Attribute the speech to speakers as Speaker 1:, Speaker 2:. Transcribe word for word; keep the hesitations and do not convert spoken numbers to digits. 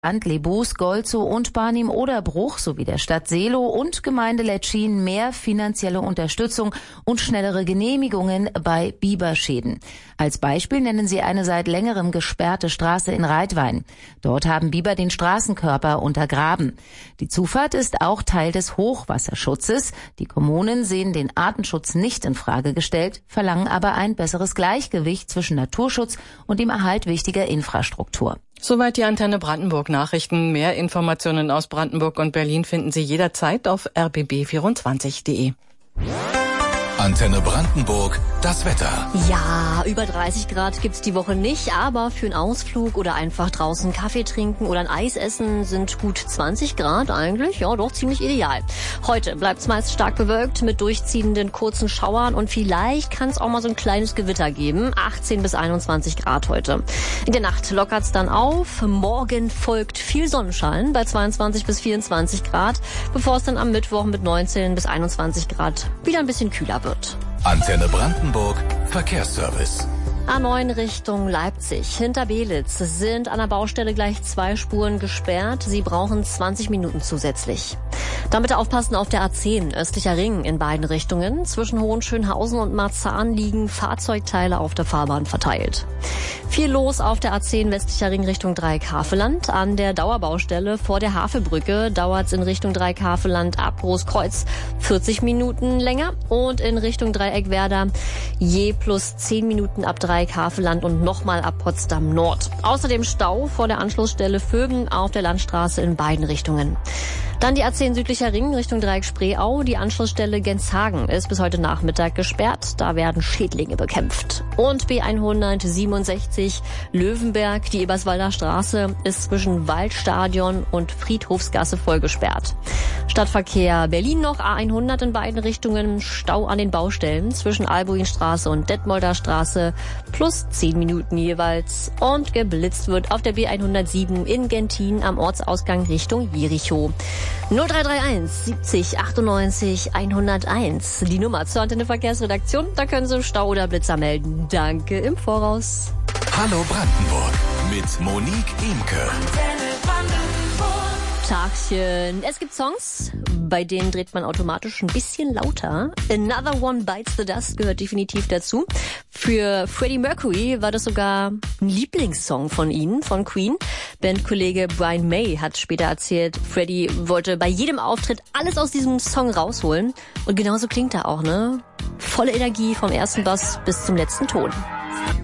Speaker 1: Lebus, Golzow und Barnim-Oderbruch sowie der Stadt Seelow und Gemeinde Letschin mehr finanzielle Unterstützung und schnellere Genehmigungen bei Biberschäden. Als Beispiel nennen sie eine seit längerem gesperrte Straße in Reitwein. Dort haben Biber den Straßenkörper untergraben. Die Zufahrt ist auch Teil des Hochwasserschutzes. Die Kommunen sehen den Artenschutz nicht in Frage gestellt, verlangen aber ein besseres Gleichgewicht zwischen Naturschutz und dem Erhalt wichtiger Infrastruktur.
Speaker 2: Soweit die Antenne Brandenburg Nachrichten. Mehr Informationen aus Brandenburg und Berlin finden Sie jederzeit auf r b b vierundzwanzig punkt de.
Speaker 3: Antenne Brandenburg, das Wetter.
Speaker 4: Ja, über dreißig Grad gibt's die Woche nicht, aber für einen Ausflug oder einfach draußen Kaffee trinken oder ein Eis essen sind gut zwanzig Grad eigentlich, ja doch ziemlich ideal. Heute bleibt's meist stark bewölkt mit durchziehenden kurzen Schauern und vielleicht kann es auch mal so ein kleines Gewitter geben. achtzehn bis einundzwanzig Grad heute. In der Nacht lockert's dann auf. Morgen folgt viel Sonnenschein bei zweiundzwanzig bis vierundzwanzig Grad, bevor es dann am Mittwoch mit neunzehn bis einundzwanzig Grad wieder ein bisschen kühler wird.
Speaker 3: Antenne Brandenburg, Verkehrsservice.
Speaker 4: A neun Richtung Leipzig. Hinter Belitz sind an der Baustelle gleich zwei Spuren gesperrt. Sie brauchen zwanzig Minuten zusätzlich. Dann bitte aufpassen auf der A zehn, östlicher Ring in beiden Richtungen. Zwischen Hohenschönhausen und Marzahn liegen Fahrzeugteile auf der Fahrbahn verteilt. Viel los auf der A zehn, westlicher Ring Richtung Dreieck-Havelland. An der Dauerbaustelle vor der Havelbrücke dauert's in Richtung Dreieck-Havelland ab Großkreuz vierzig Minuten länger. Und in Richtung Dreieck-Werder je plus zehn Minuten ab Dreieck-Havelland und nochmal ab Potsdam Nord. Außerdem Stau vor der Anschlussstelle Vöben auf der Landstraße in beiden Richtungen. Dann die A zehn südlicher Ring Richtung Dreieck-Spreeau. Die Anschlussstelle Genshagen ist bis heute Nachmittag gesperrt. Da werden Schädlinge bekämpft. Und B hundertsiebenundsechzig Löwenberg, die Eberswalder Straße, ist zwischen Waldstadion und Friedhofsgasse voll gesperrt. Stadtverkehr Berlin noch, A hundert in beiden Richtungen, Stau an den Baustellen zwischen Albuinstraße und Detmolder Straße, plus zehn Minuten jeweils. Und geblitzt wird auf der B hundertsieben in Gentin am Ortsausgang Richtung Jerichow. null drei drei eins siebzig achtundneunzig hunderteins, die Nummer zur Antenne Verkehrsredaktion. Da können Sie Stau oder Blitzer melden. Danke im Voraus.
Speaker 3: Hallo Brandenburg mit Monique Imke.
Speaker 4: Tagchen. Es gibt Songs, bei denen dreht man automatisch ein bisschen lauter. Another One Bites the Dust gehört definitiv dazu. Für Freddie Mercury war das sogar ein Lieblingssong von ihnen, von Queen. Bandkollege Brian May hat später erzählt, Freddie wollte bei jedem Auftritt alles aus diesem Song rausholen. Und genauso klingt er auch, ne? Volle Energie vom ersten Bass bis zum letzten Ton.